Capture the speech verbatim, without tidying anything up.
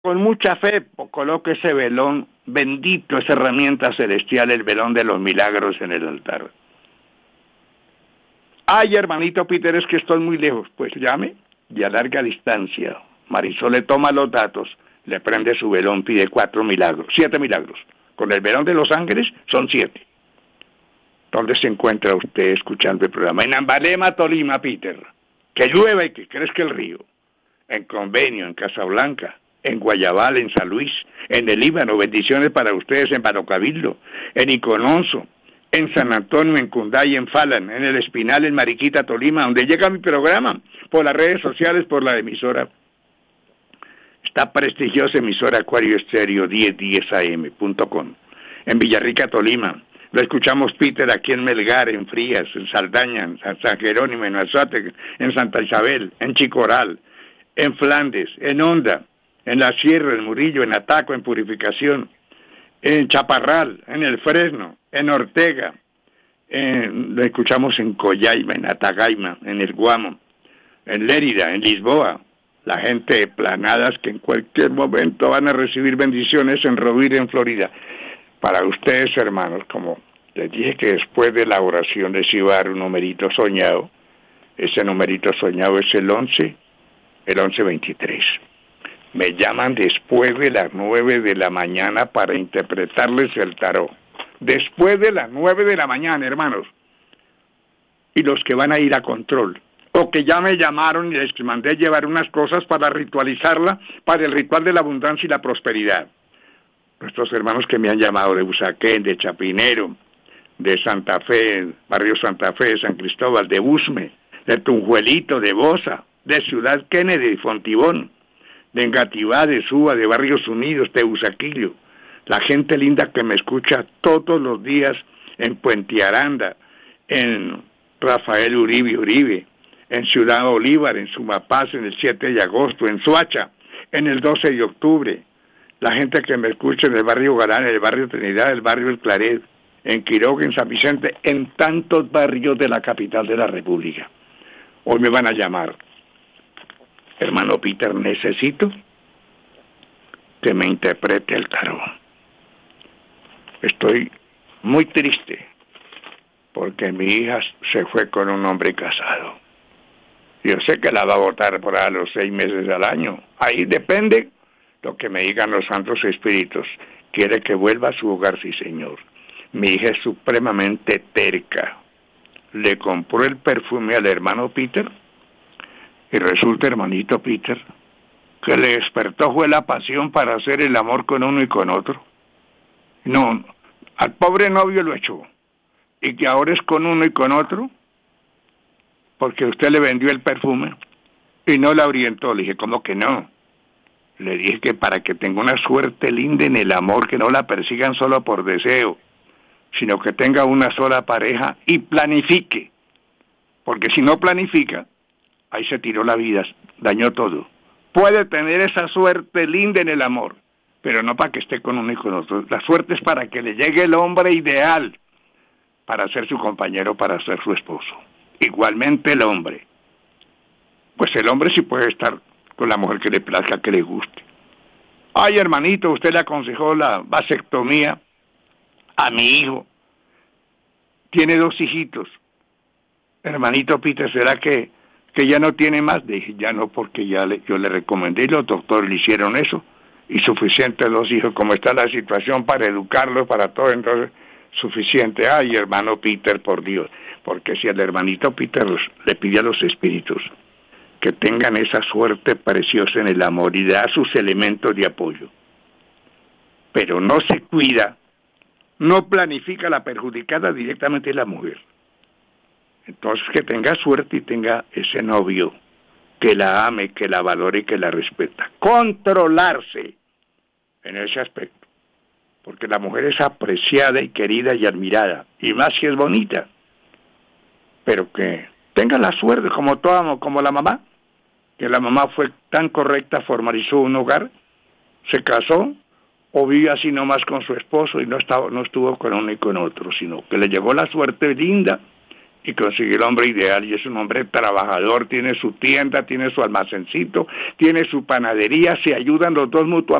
con mucha fe, coloque ese velón bendito, esa herramienta celestial, el velón de los milagros en el altar. Ay, hermanito Peter, es que estoy muy lejos. Pues llame y a larga distancia. Marisol le toma los datos, le prende su velón, pide cuatro milagros, siete milagros. Con el velón de los ángeles son siete. ¿Dónde se encuentra usted escuchando el programa? En Ambalema, Tolima, Peter. Que llueva y que crezca el río. En Convenio, en Casablanca, en Guayabal, en San Luis, en el Líbano, bendiciones para ustedes en Barrancabildo, en Icononso, en San Antonio, en Cunday, en Falan, en El Espinal, en Mariquita, Tolima, donde llega mi programa, por las redes sociales, por la emisora. Esta prestigiosa emisora Acuario Estéreo diez diez A M punto com. En Villarrica, Tolima. Lo escuchamos, Peter, aquí en Melgar, en Frías, en Saldaña, en San Jerónimo, en Azuate, en Santa Isabel, en Chicoral, en Flandes, en Honda, en La Sierra, en Murillo, en Ataco, en Purificación, en Chaparral, en El Fresno, en Ortega, en, lo escuchamos en Collaima, en Atagaima, en El Guamo, en Lérida, en Lisboa, la gente de Planadas que en cualquier momento van a recibir bendiciones en Rovira, en Florida. Para ustedes, hermanos, como les dije que después de la oración les iba a dar un numerito soñado, ese numerito soñado es el once, el once veintitrés. Me llaman después de las nueve de la mañana para interpretarles el tarot. Después de las nueve de la mañana, hermanos. Y los que van a ir a control. O que ya me llamaron y les mandé llevar unas cosas para ritualizarla, para el ritual de la abundancia y la prosperidad. Nuestros hermanos que me han llamado de Usaquén, de Chapinero, de Santa Fe, barrio Santa Fe, de San Cristóbal, de Usme, de Tunjuelito, de Bosa, de Ciudad Kennedy, de Fontibón, de Engativá, de Suba, de Barrios Unidos, de Usaquillo, la gente linda que me escucha todos los días en Puente Aranda, en Rafael Uribe Uribe, en Ciudad Bolívar, en Sumapaz, en el siete de agosto, en Soacha, en el doce de octubre, la gente que me escucha en el barrio Galán, en el barrio Trinidad, en el barrio El Claret, en Quiroga, en San Vicente, en tantos barrios de la capital de la República. Hoy me van a llamar. Hermano Peter, necesito que me interprete el tarot. Estoy muy triste porque mi hija se fue con un hombre casado. Yo sé que la va a votar por a los seis meses al año. Ahí depende lo que me digan los santos espíritus. Quiere que vuelva a su hogar, sí, señor. Mi hija es supremamente terca. Le compró el perfume al hermano Peter y resulta, hermanito Peter, que le despertó fue la pasión para hacer el amor con uno y con otro. No, al pobre novio lo echó. Y que ahora es con uno y con otro, porque usted le vendió el perfume y no la orientó. Le dije, ¿cómo que no? Le dije que para que tenga una suerte linda en el amor, que no la persigan solo por deseo, sino que tenga una sola pareja y planifique. Porque si no planifica, ahí se tiró la vida, dañó todo. Puede tener esa suerte linda en el amor, pero no para que esté con uno y con otro. La suerte es para que le llegue el hombre ideal para ser su compañero, para ser su esposo. Igualmente el hombre. Pues el hombre sí puede estar con la mujer que le plazca, que le guste. Ay, hermanito, usted le aconsejó la vasectomía a mi hijo. Tiene dos hijitos. Hermanito Peter, ¿será que, que ya no tiene más? Dije, ya no, porque ya le, yo le recomendé y los doctores le hicieron eso. Y suficiente dos hijos, como está la situación para educarlos, para todo, entonces suficiente. Ay, hermano Peter, por Dios. Porque si el hermanito Peter los, le pide a los espíritus que tengan esa suerte preciosa en el amor y da sus elementos de apoyo, pero no se cuida, no planifica, la perjudicada directamente la mujer. Entonces que tenga suerte y tenga ese novio que la ame, que la valore y que la respeta. Controlarse en ese aspecto, porque la mujer es apreciada y querida y admirada, y más si es bonita, pero que tenga la suerte como toda, como la mamá, que la mamá fue tan correcta, formalizó un hogar, se casó, o vive así nomás con su esposo y no estaba, no estuvo con uno y con otro, sino que le llegó la suerte linda y consiguió el hombre ideal, y es un hombre trabajador, tiene su tienda, tiene su almacencito, tiene su panadería, se ayudan los dos mutuamente.